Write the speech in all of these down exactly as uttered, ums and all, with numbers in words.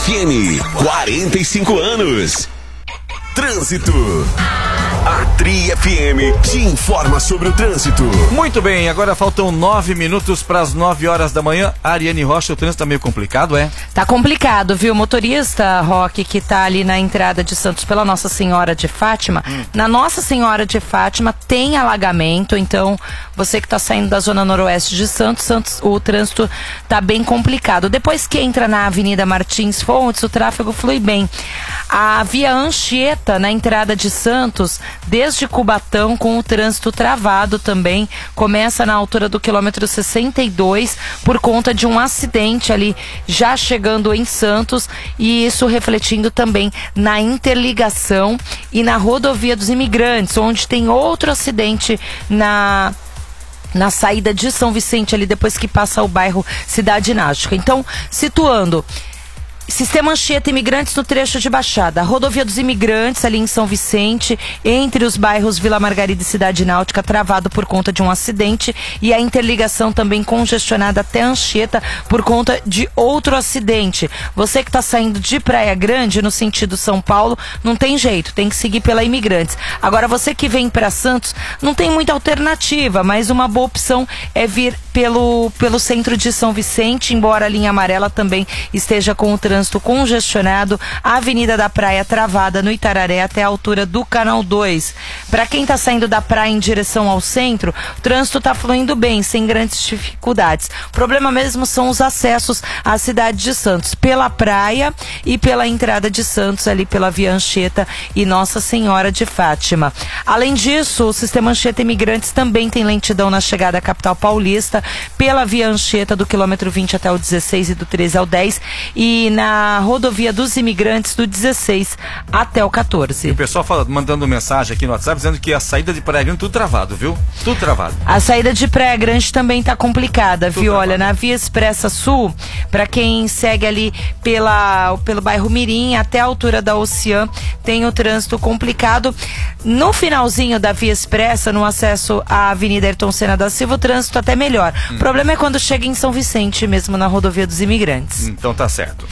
F M, quarenta e cinco anos. Trânsito. A Tri F M te informa sobre o trânsito. Muito bem, agora faltam nove minutos para as nove horas da manhã. Ariane Rocha, o trânsito tá meio complicado, é? Tá complicado, viu? O motorista, Roque, que tá ali na entrada de Santos pela Nossa Senhora de Fátima. Hum. Na Nossa Senhora de Fátima tem alagamento, então você que tá saindo da zona noroeste de Santos, Santos, o trânsito tá bem complicado. Depois que entra na Avenida Martins Fontes, o tráfego flui bem. A Via Anchieta, na entrada de Santos, desde Cubatão, com o trânsito travado também, começa na altura do quilômetro sessenta e dois, por conta de um acidente ali, já chegando em Santos, e isso refletindo também na interligação e na rodovia dos Imigrantes, onde tem outro acidente na... na saída de São Vicente, ali depois que passa o bairro Cidade Náutica. Então, situando... Sistema Anchieta Imigrantes no trecho de Baixada, a rodovia dos Imigrantes ali em São Vicente, entre os bairros Vila Margarida e Cidade Náutica, travado por conta de um acidente, e a interligação também congestionada até Anchieta por conta de outro acidente. Você que está saindo de Praia Grande no sentido São Paulo, não tem jeito, tem que seguir pela Imigrantes. Agora você que vem para Santos, não tem muita alternativa, mas uma boa opção é vir pelo, pelo centro de São Vicente, embora a linha amarela também esteja com o trânsito trânsito congestionado, a Avenida da Praia travada no Itararé até a altura do Canal dois. Para quem está saindo da praia em direção ao centro, o trânsito está fluindo bem, sem grandes dificuldades. O problema mesmo são os acessos à cidade de Santos, pela praia e pela entrada de Santos, ali pela Via Anchieta e Nossa Senhora de Fátima. Além disso, o Sistema Anchieta Imigrantes também tem lentidão na chegada à capital paulista, pela Via Anchieta do quilômetro vinte até o dezesseis e do treze ao dez, e na na rodovia dos Imigrantes do dezesseis até o quatorze. E o pessoal fala, mandando mensagem aqui no WhatsApp dizendo que a saída de Praia Grande tudo travado, viu? Tudo travado. A saída de Praia Grande também tá complicada, tudo viu? Travado. Olha, na Via Expressa Sul, para quem segue ali pela, pelo bairro Mirim até a altura da Oceã, tem o trânsito complicado. No finalzinho da Via Expressa, no acesso à Avenida Ayrton Senna da Silva, o trânsito até melhor. Hum. O problema é quando chega em São Vicente, mesmo na rodovia dos Imigrantes. Então tá certo.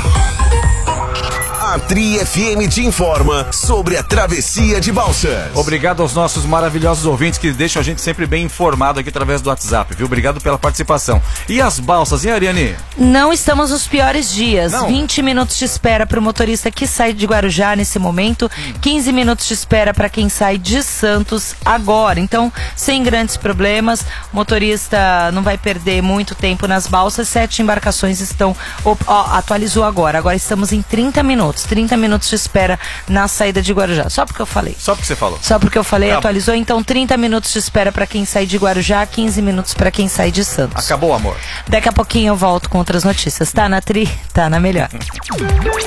A Tri F M te informa sobre a travessia de Balsas. Obrigado aos nossos maravilhosos ouvintes que deixam a gente sempre bem informado aqui através do WhatsApp, viu? Obrigado pela participação. E as balsas, hein, Ariane? Não estamos nos piores dias. Não. vinte minutos de espera para o motorista que sai de Guarujá nesse momento, hum. quinze minutos de espera para quem sai de Santos agora. Então, sem grandes problemas, o motorista não vai perder muito tempo nas balsas. Sete embarcações estão... Ó, atualizou agora. Agora estamos em trinta minutos. trinta minutos de espera na saída de Guarujá. Só porque eu falei. Só porque você falou. Só porque eu falei, Acabou. Atualizou. Então, trinta minutos de espera para quem sai de Guarujá, quinze minutos para quem sai de Santos. Acabou, amor. Daqui a pouquinho eu volto com outras notícias. Tá na Tri? Tá na melhor.